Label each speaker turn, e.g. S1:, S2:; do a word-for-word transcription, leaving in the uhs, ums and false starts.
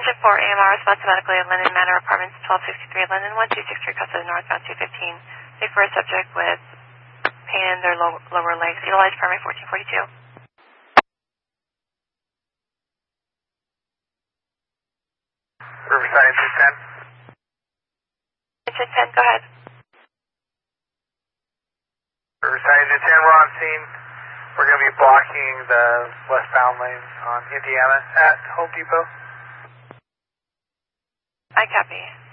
S1: Engine four, A M R, response to medically at Linden Manor Apartments, twelve sixty-three Linden, one two six three, Custody northbound two fifteen. Take for a subject with pain in their low, lower legs. Utilize primary fourteen forty-two.
S2: Riverside, engine ten.
S1: Engine ten, go ahead.
S2: Riverside, engine ten, we're on scene. We're going to be blocking the westbound lanes on Indiana at Home Depot.
S1: I copy.